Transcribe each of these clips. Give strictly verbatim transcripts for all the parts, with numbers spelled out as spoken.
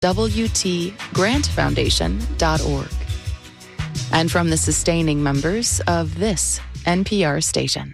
w t grant foundation dot org. And from the sustaining members of this N P R station.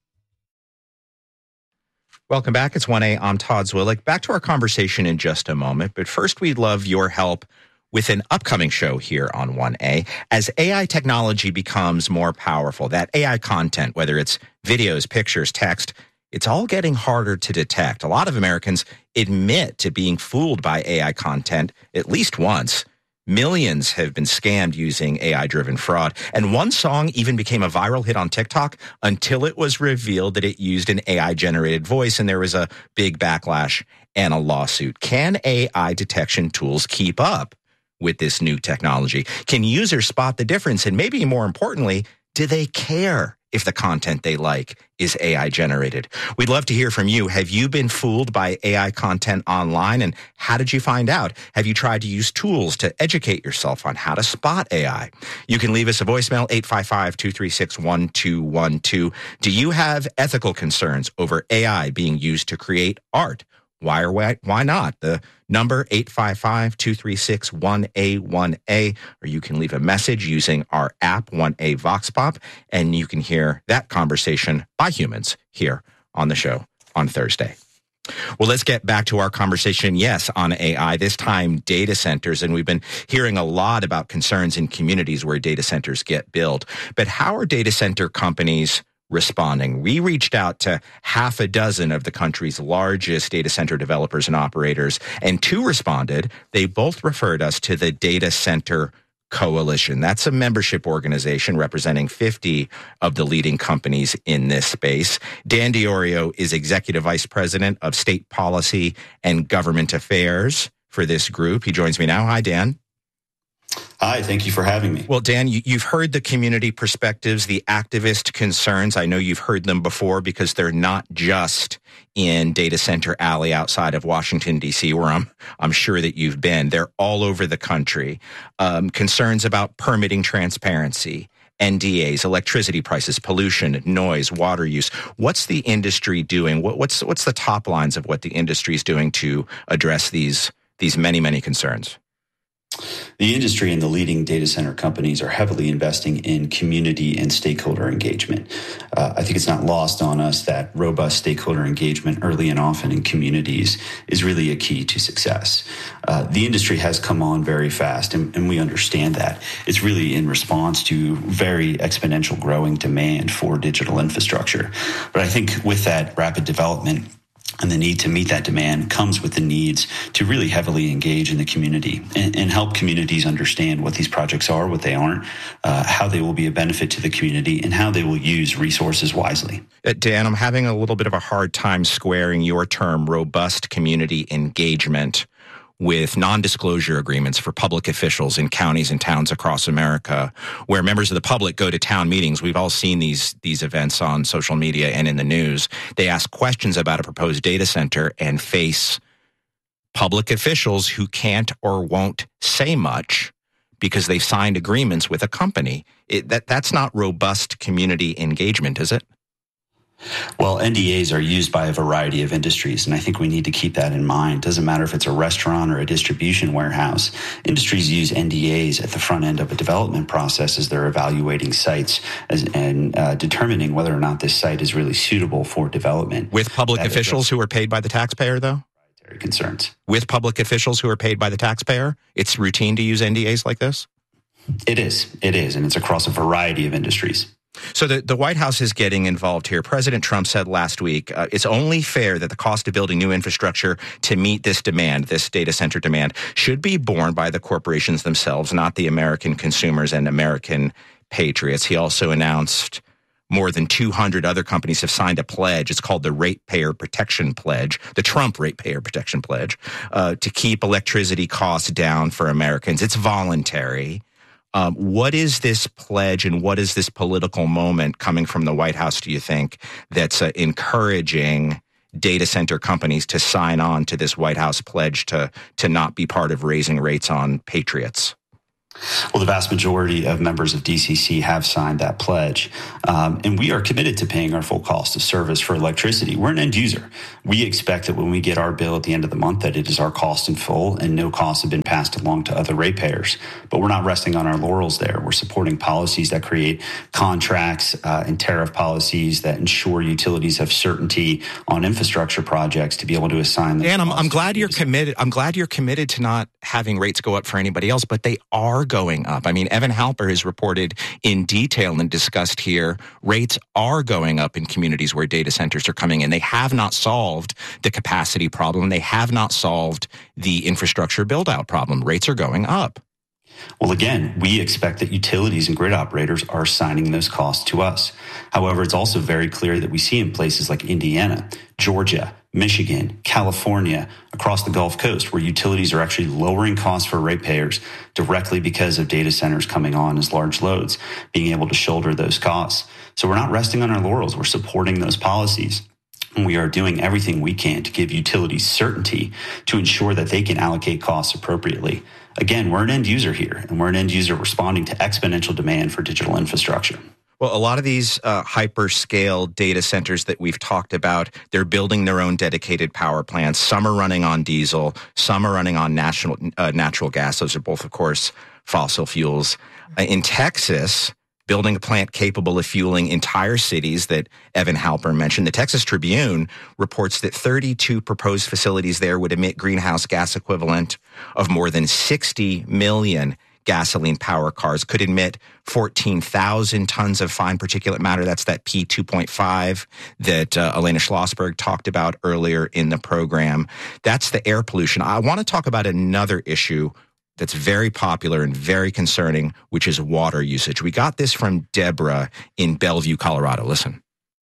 Welcome back. It's one A. I'm Todd Zwillich. Back to our conversation in just a moment. But first, we'd love your help with an upcoming show here on one A. As A I technology becomes more powerful, that A I content, whether it's videos, pictures, text, it's all getting harder to detect. A lot of Americans admit to being fooled by A I content at least once. Millions have been scammed using A I-driven fraud. And one song even became a viral hit on TikTok until it was revealed that it used an A I-generated voice, and there was a big backlash and a lawsuit. Can A I detection tools keep up with this new technology? Can users spot the difference? And maybe more importantly, do they care if the content they like is A I generated? We'd love to hear from you. Have you been fooled by A I content online? And how did you find out? Have you tried to use tools to educate yourself on how to spot A I? You can leave us a voicemail, eight five five, two three six, one two one two. Do you have ethical concerns over A I being used to create art? Why or why, why not? The number eight five five, two three six, one A one A, or you can leave a message using our app, one A Vox Pop, and you can hear that conversation by humans here on the show on Thursday. Well, let's get back to our conversation, yes, on A I, this time data centers, and we've been hearing a lot about concerns in communities where data centers get built. But how are data center companies responding? We reached out to half a dozen of the country's largest data center developers and operators, and two responded. They both referred us to the Data Center Coalition. That's a membership organization representing fifty of the leading companies in this space. Dan Diorio is Executive Vice President of State Policy and Government Affairs for this group. He joins me now. Hi, Dan. Hi, thank you for having me. Well, Dan, you, you've heard the community perspectives, the activist concerns. I know you've heard them before because they're not just in Data Center Alley outside of Washington, D C, where I'm, I'm sure that you've been. They're all over the country. Um, concerns about permitting transparency, N D As, electricity prices, pollution, noise, water use. What's the industry doing? What, what's what's the top lines of what the industry is doing to address these these many, many concerns? The industry and the leading data center companies are heavily investing in community and stakeholder engagement. Uh, I think it's not lost on us that robust stakeholder engagement early and often in communities is really a key to success. Uh, the industry has come on very fast, and, and we understand that. It's really in response to very exponential growing demand for digital infrastructure. But I think with that rapid development, and the need to meet that demand comes with the needs to really heavily engage in the community and, and help communities understand what these projects are, what they aren't, uh, how they will be a benefit to the community, and how they will use resources wisely. Uh, Dan, I'm having a little bit of a hard time squaring your term robust community engagement with non-disclosure agreements for public officials in counties and towns across America, where members of the public go to town meetings. We've all seen these these events on social media and in the news. They ask questions about a proposed data center and face public officials who can't or won't say much because they've signed agreements with a company. It, that that's not robust community engagement, is it? Well, N D As are used by a variety of industries, and I think we need to keep that in mind. It doesn't matter if it's a restaurant or a distribution warehouse. Industries use N D As at the front end of a development process as they're evaluating sites as, and uh, determining whether or not this site is really suitable for development. With public that officials who are paid by the taxpayer, though? Concerns. With public officials who are paid by the taxpayer, it's routine to use N D As like this? It is. It is, and it's across a variety of industries. So the, the White House is getting involved here. President Trump said last week, uh, it's only fair that the cost of building new infrastructure to meet this demand, this data center demand, should be borne by the corporations themselves, not the American consumers and American patriots. He also announced more than two hundred other companies have signed a pledge. It's called the Ratepayer Protection Pledge, the Trump Ratepayer Protection Pledge, uh, to keep electricity costs down for Americans. It's voluntary. Um, what is this pledge and what is this political moment coming from the White House, do you think, that's uh, encouraging data center companies to sign on to this White House pledge to to not be part of raising rates on patriots? Well, the vast majority of members of D C C have signed that pledge, um, and we are committed to paying our full cost of service for electricity. We're an end user. We expect that when we get our bill at the end of the month that it is our cost in full and no costs have been passed along to other ratepayers. But we're not resting on our laurels there. We're supporting policies that create contracts uh, and tariff policies that ensure utilities have certainty on infrastructure projects to be able to assign them. Dan, I'm, I'm glad you're committed. I'm glad you're committed to not having rates go up for anybody else, but they are going up. I mean, Evan Halper has reported in detail and discussed here, rates are going up in communities where data centers are coming in. They have not solved the capacity problem. They have not solved the infrastructure build-out problem. Rates are going up. Well, again, we expect that utilities and grid operators are assigning those costs to us. However, it's also very clear that we see in places like Indiana, Georgia, Michigan, California, across the Gulf Coast, where utilities are actually lowering costs for ratepayers directly because of data centers coming on as large loads, being able to shoulder those costs. So we're not resting on our laurels. We're supporting those policies. And we are doing everything we can to give utilities certainty to ensure that they can allocate costs appropriately. Again, we're an end user here, and we're an end user responding to exponential demand for digital infrastructure. Well, a lot of these uh, hyperscale data centers that we've talked about, they're building their own dedicated power plants. Some are running on diesel. Some are running on national, uh, natural gas. Those are both, of course, fossil fuels. Uh, in Texas, building a plant capable of fueling entire cities that Evan Halper mentioned. The Texas Tribune reports that thirty-two proposed facilities there would emit greenhouse gas equivalent of more than sixty million gasoline power cars, could emit fourteen thousand tons of fine particulate matter. That's that P two point five that uh, Elena Schlossberg talked about earlier in the program. That's the air pollution. I want to talk about another issue that's very popular and very concerning, which is water usage. We got this from Deborah in Bellevue, Colorado. Listen.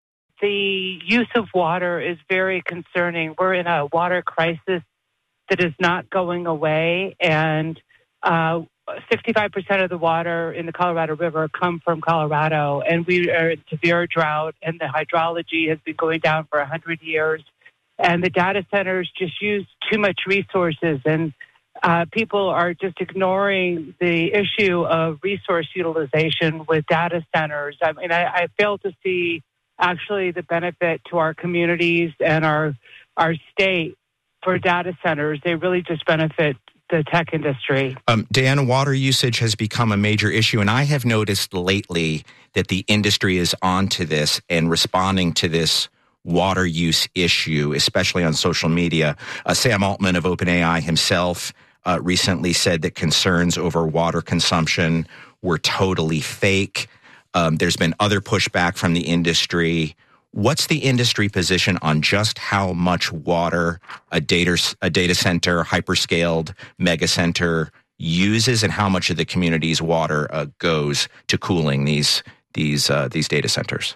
The use of water is very concerning. We're in a water crisis that is not going away, and uh, sixty-five percent of the water in the Colorado River come from Colorado, and we are in severe drought, and the hydrology has been going down for one hundred years, and the data centers just use too much resources, and Uh, people are just ignoring the issue of resource utilization with data centers. I mean, I, I fail to see actually the benefit to our communities and our our state for data centers. They really just benefit the tech industry. Um, Dan, water usage has become a major issue, and I have noticed lately that the industry is onto this and responding to this water use issue, especially on social media. Uh, Sam Altman of OpenAI himself uh, recently said that concerns over water consumption were totally fake. Um, there's been other pushback from the industry. What's the industry position on just how much water a data, a data center, hyperscaled mega center uses, and how much of the community's water uh, goes to cooling these these uh, these data centers?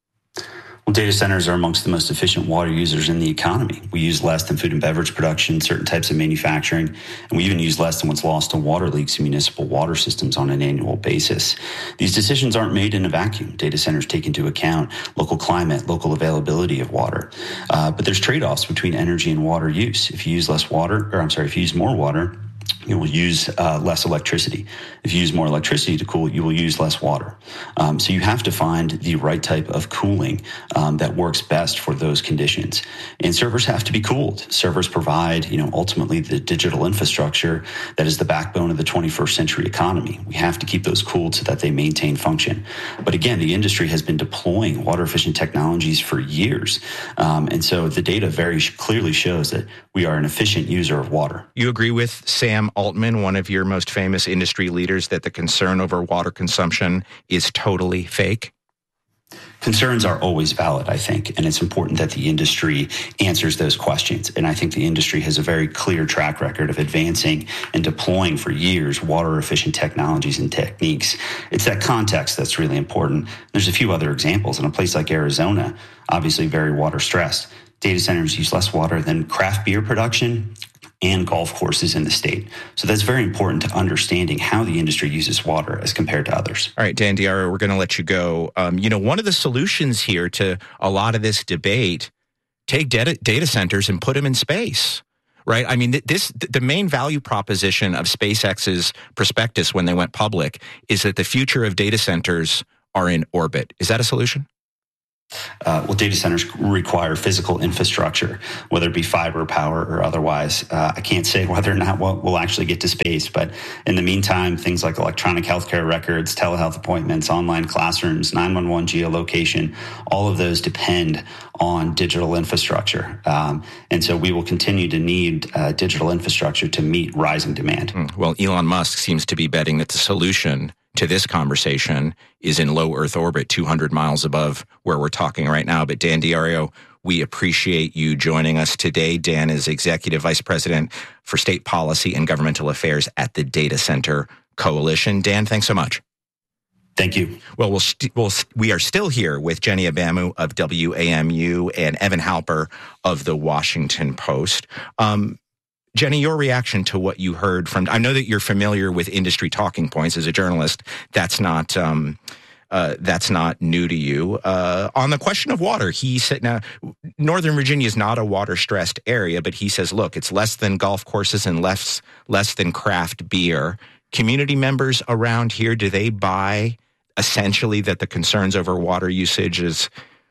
Well, data centers are amongst the most efficient water users in the economy. We use less than food and beverage production, certain types of manufacturing, and we even use less than what's lost to water leaks in municipal water systems on an annual basis. These decisions aren't made in a vacuum. Data centers take into account local climate, local availability of water. Uh, but there's trade-offs between energy and water use. If you use less water, or I'm sorry, if you use more water, you will use uh, less electricity. If you use more electricity to cool, you will use less water. Um, so you have to find the right type of cooling um, that works best for those conditions. And servers have to be cooled. Servers provide, you know, ultimately the digital infrastructure that is the backbone of the twenty-first century economy. We have to keep those cooled so that they maintain function. But again, the industry has been deploying water efficient technologies for years. Um, and so the data very clearly shows that we are an efficient user of water. You agree with Sam Altman, one of your most famous industry leaders, that the concern over water consumption is totally fake? Concerns are always valid, I think, and it's important that the industry answers those questions. And I think the industry has a very clear track record of advancing and deploying for years water-efficient technologies and techniques. It's that context that's really important. There's a few other examples. In a place like Arizona, obviously very water-stressed, data centers use less water than craft beer production and golf courses in the state. So that's very important to understanding how the industry uses water as compared to others. All right, Dan Diarra, we're going to let you go. Um, you know, one of the solutions here to a lot of this debate, take data, data centers and put them in space. right? I mean, this the main value proposition of SpaceX's prospectus when they went public is that the future of data centers are in orbit. Is that a solution? Uh, well, data centers require physical infrastructure, whether it be fiber, power, or otherwise. Uh, I can't say whether or not we'll, we'll actually get to space, but in the meantime, things like electronic healthcare records, telehealth appointments, online classrooms, nine one one geolocation, all of those depend on digital infrastructure. Um, and so we will continue to need uh, digital infrastructure to meet rising demand. Mm. Well, Elon Musk seems to be betting that the solution to this conversation is in low Earth orbit, two hundred miles above where we're talking right now. But Dan D'Addario, we appreciate you joining us today. Dan is Executive Vice President for State Policy and Governmental Affairs at the Data Center Coalition. Dan, thanks so much. Thank you. Well, we'll, st- we'll st- we are still here with Jenny Abamu of W A M U and Evan Halper of the Washington Post. Um, Jenny, your reaction to what you heard from, I know that you're familiar with industry talking points as a journalist. That's not, um, uh, that's not new to you. Uh, on the question of water, he said, now, Northern Virginia is not a water stressed area, but he says, look, it's less than golf courses and less, less than craft beer. Community members around here, do they buy essentially that the concerns over water usage is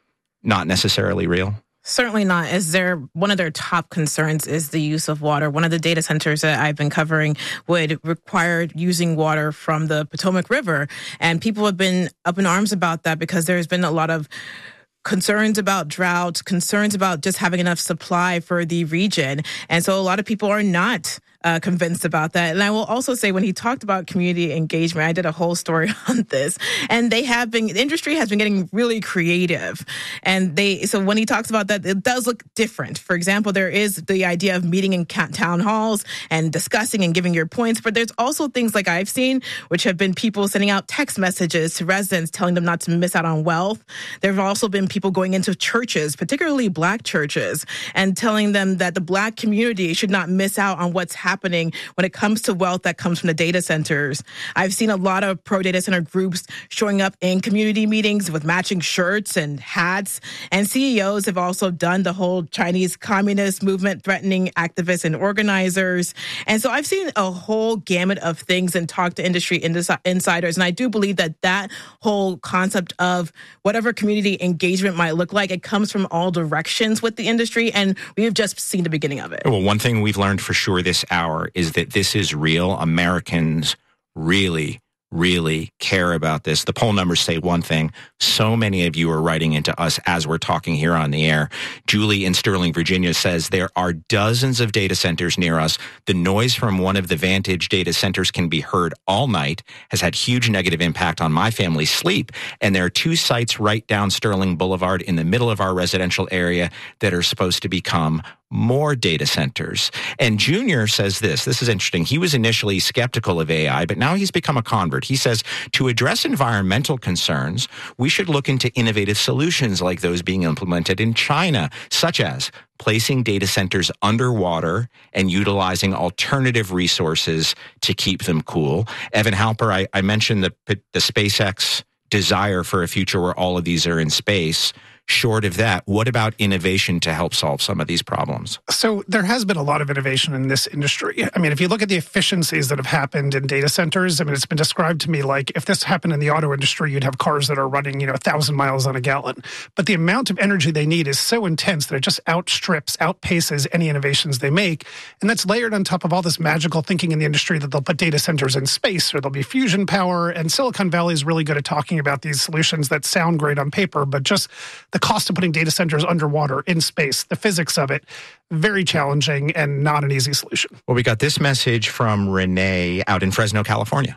not necessarily real? Certainly not. As their one of their top concerns is the use of water. One of the data centers that I've been covering would require using water from the Potomac River. And people have been up in arms about that because there's been a lot of concerns about drought, concerns about just having enough supply for the region. And so a lot of people are not Uh, convinced about that. And I will also say when he talked about community engagement, I did a whole story on this, and they have been, the industry has been getting really creative. And they, so when he talks about that, it does look different. For example, there is the idea of meeting in town halls and discussing and giving your points, but there's also things like I've seen, which have been people sending out text messages to residents telling them not to miss out on wealth. There have also been people going into churches, particularly Black churches, and telling them that the Black community should not miss out on what's happening happening when it comes to wealth that comes from the data centers. I've seen a lot of pro-data center groups showing up in community meetings with matching shirts and hats. And C E Os have also done the whole Chinese Communist movement threatening activists and organizers. And so I've seen a whole gamut of things and talked to industry insiders. And I do believe that that whole concept of whatever community engagement might look like, it comes from all directions with the industry. And we have just seen the beginning of it. Well, one thing we've learned for sure this hour is that this is real. Americans really, really care about this. The poll numbers say one thing. So many of you are writing into us as we're talking here on the air. Julie in Sterling, Virginia says there are dozens of data centers near us. The noise from one of the Vantage data centers can be heard all night, has had huge negative impact on my family's sleep. And there are two sites right down Sterling Boulevard in the middle of our residential area that are supposed to become more data centers. And Junior says this, this is interesting. He was initially skeptical of A I, but now he's become a convert. He says, to address environmental concerns, we should look into innovative solutions like those being implemented in China, such as placing data centers underwater and utilizing alternative resources to keep them cool. Evan Halper, I, I mentioned the, the SpaceX desire for a future where all of these are in space. Short of that, what about innovation to help solve some of these problems? So there has been a lot of innovation in this industry. I mean, if you look at the efficiencies that have happened in data centers, I mean, it's been described to me like if this happened in the auto industry, you'd have cars that are running, you know, a thousand miles on a gallon. But the amount of energy they need is so intense that it just outstrips, outpaces any innovations they make. And that's layered on top of all this magical thinking in the industry that they'll put data centers in space or there'll be fusion power. And Silicon Valley is really good at talking about these solutions that sound great on paper, but just the cost of putting data centers underwater in space, the physics of it, very challenging and not an easy solution. Well, we got this message from Renee out in Fresno, California.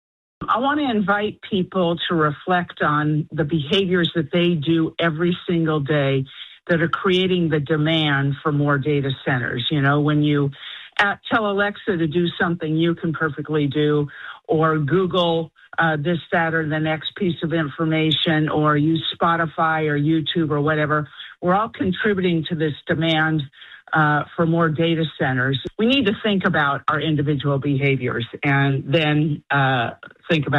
I want to invite people to reflect on the behaviors that they do every single day that are creating the demand for more data centers. You know, when you uh, tell Alexa to do something you can perfectly do, or Google Uh, this, that, or the next piece of information, or use Spotify or YouTube or whatever, we're all contributing to this demand uh, for more data centers. We need to think about our individual behaviors and then uh, think about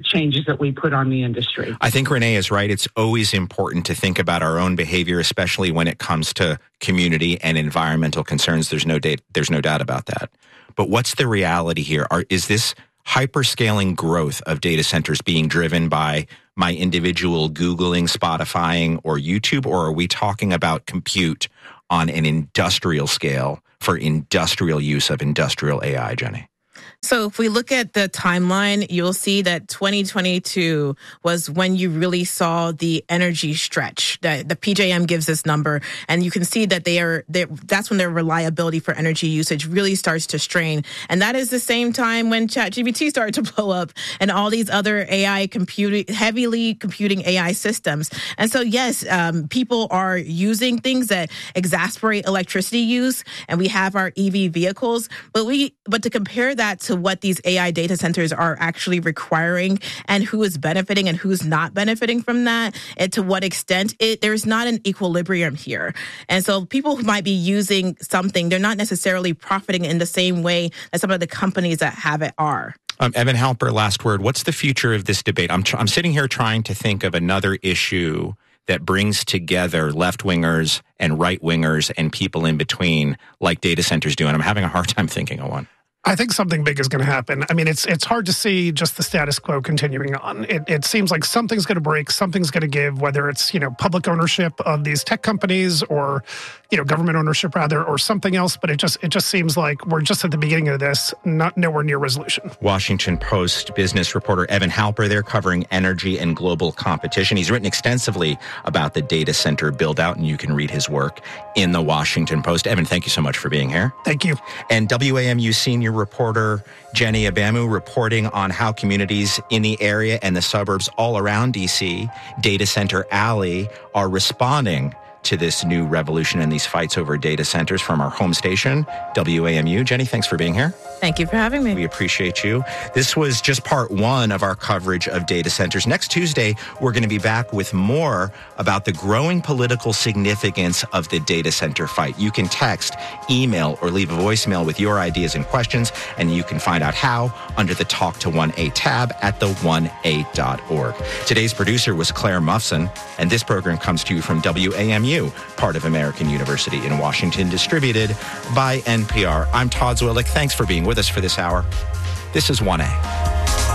changes that we put on the industry. I think Renee is right. It's always important to think about our own behavior, especially when it comes to community and environmental concerns. There's no date, there's no doubt about that. But what's the reality here? Are, is this hyperscaling growth of data centers being driven by my individual Googling, Spotifying, or YouTube, or are we talking about compute on an industrial scale for industrial use of industrial A I, Jenny? So if we look at the timeline, you'll see that twenty twenty-two was when you really saw the energy stretch. The, the P J M gives this number, and you can see that they are that's when their reliability for energy usage really starts to strain. And that is the same time when ChatGPT started to blow up and all these other A I computing, heavily computing A I systems. And so, yes, um, people are using things that exasperate electricity use, and we have our E V vehicles. But we but to compare that to what these A I data centers are actually requiring and who is benefiting and who's not benefiting from that, and to what extent, it there's not an equilibrium here. And so people who might be using something, they're not necessarily profiting in the same way that some of the companies that have it are. Um, Evan Halper, last word. What's the future of this debate? I'm, tr- I'm sitting here trying to think of another issue that brings together left-wingers and right-wingers and people in between like data centers do, and I'm having a hard time thinking of one. I think something big is going to happen. I mean, it's it's hard to see just the status quo continuing on. It, it seems like something's going to break, something's going to give, whether it's, you know, public ownership of these tech companies or, you know, government ownership rather, or something else. But it just it just seems like we're just at the beginning of this, not nowhere near resolution. Washington Post business reporter Evan Halper there covering energy and global competition. He's written extensively about the data center build out, and you can read his work in the Washington Post. Evan, thank you so much for being here. Thank you. And W A M U senior reporter Jenny Abamu reporting on how communities in the area and the suburbs all around D C, Data Center Alley, are responding to this new revolution and these fights over data centers from our home station, W A M U. Jenny, thanks for being here. Thank you for having me. We appreciate you. This was just part one of our coverage of data centers. Next Tuesday, we're going to be back with more about the growing political significance of the data center fight. You can text, email, or leave a voicemail with your ideas and questions, and you can find out how under the Talk to one A tab at the one A dot org. Today's producer was Claire Muffson, and this program comes to you from W A M U, part of American University in Washington, distributed by N P R. I'm Todd Zwillich. Thanks for being with us for this hour. This is one A.